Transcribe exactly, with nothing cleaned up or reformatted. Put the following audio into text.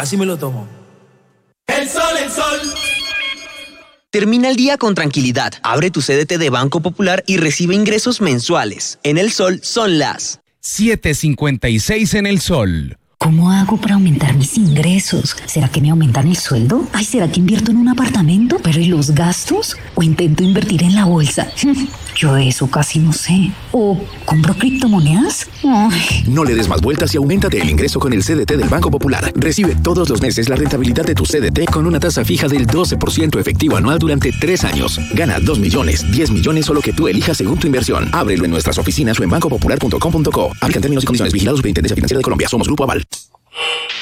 así me lo tomo. El sol, el sol. Termina el día con tranquilidad. Abre tu C D T de Banco Popular y recibe ingresos mensuales. En El Sol son las siete cincuenta y seis en El Sol. ¿Cómo hago para aumentar mis ingresos? ¿Será que me aumentan el sueldo? Ay, ¿será que invierto en un apartamento? ¿Pero y los gastos? ¿O intento invertir en la bolsa? Yo eso casi no sé. ¿O compro criptomonedas? Ay. No le des más vueltas y auméntate el ingreso con el C D T del Banco Popular. Recibe todos los meses la rentabilidad de tu C D T con una tasa fija del doce por ciento efectivo anual durante tres años. Gana dos millones, diez millones o lo que tú elijas según tu inversión. Ábrelo en nuestras oficinas o en banco popular punto com punto co. Aplican términos y condiciones. Vigilados Superintendencia Financiera de Colombia. Somos Grupo Aval.